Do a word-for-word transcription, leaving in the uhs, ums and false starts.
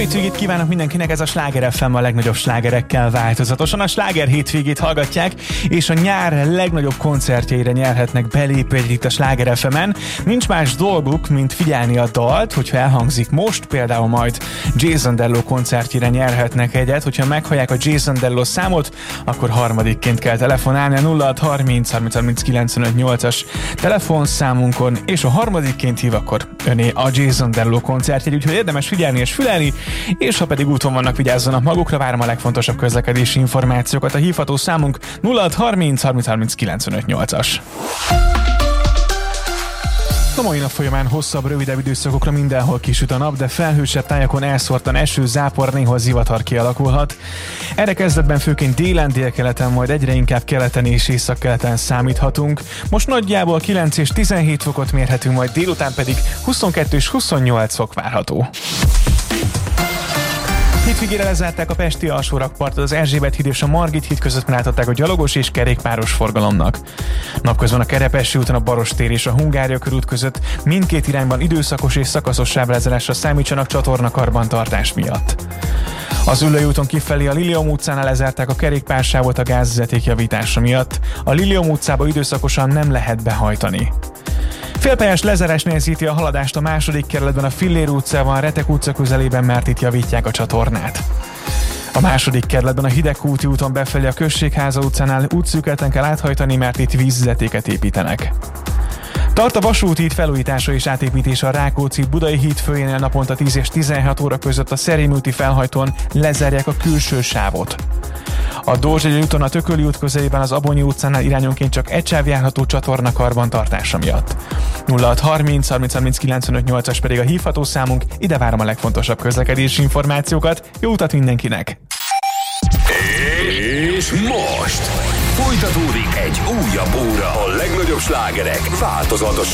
hétvégét kívánok mindenkinek, ez a Sláger ef em a legnagyobb slágerekkel változatosan. A Sláger hétvégét hallgatják, és a nyár legnagyobb koncertjeire nyerhetnek belépőt itt a Sláger ef emen. Nincs más dolguk, mint figyelni a dalt, hogyha elhangzik most, például majd Jason Derulo koncertjére nyerhetnek egyet. Hogyha meghallják a Jason Derulo számot, akkor harmadikként kell telefonálni a nulla hat harminc harminc harminc kilencvenöt nyolcas telefonszámunkon, és a harmadikként hív, akkor öné a Jason Derulo koncertjegy, úgyhogy érdemes figyelni és fülelni, és ha pedig úton vannak, vigyázzanak magukra, várom a legfontosabb közlekedési információkat. A hívható számunk nulla hat harminc harminc harminc kilencvenöt nyolcas. A mai nap folyamán hosszabb, rövidebb időszakokra mindenhol kisüt a nap, de felhősebb tájakon elszórtan eső, zápor, néhol zivatar kialakulhat. Erre kezdetben főként délen, délkeleten, majd egyre inkább keleten és északkeleten számíthatunk. Most nagyjából kilenc és tizenhét fokot mérhetünk, majd délután pedig huszonkettő és huszonnyolc fok várható. Hétvégére lezárták a pesti alsórakpartot, az Erzsébet híd és a Margit híd között megállították a gyalogos és kerékpáros forgalomnak. Napközben a Kerepesi úton a Barostér és a Hungária körút között mindkét irányban időszakos és szakaszos sávlezárásra számítsanak csatornakarbantartás miatt. Az Üllői úton kifelé a Lilium utcánál lezárták a kerékpársávot a gázvezeték javítása miatt. A Lilium utcába időszakosan nem lehet behajtani. Félpályás lezárás nehezíti a haladást a második kerületben a Fillér utcában, a Retek utca közelében, mert itt javítják a csatornát. A második kerületben a Hidegkúti úton befelé a Községháza utcánál útszűkületen kell áthajtani, mert itt vízvezetéket építenek. Tart a vasúti híd felújítása és átépítése a Rákóczi-Budai híd főjénél, naponta tíz és tizenhat óra között a Szerémi úti felhajtón lezárják a külső sávot. A Dózsegyi úton a Tököli út közelében az Abonyi utcánál irányonként csak egy sáv járható csatorna karbantartása miatt. nulla hat harminc harminc harminc kilencvenöt nyolcas pedig a hívható számunk, ide várom a legfontosabb közlekedési információkat. Jó utat mindenkinek! És most folytatódik egy újabb óra a legnagyobb slágerek változatosan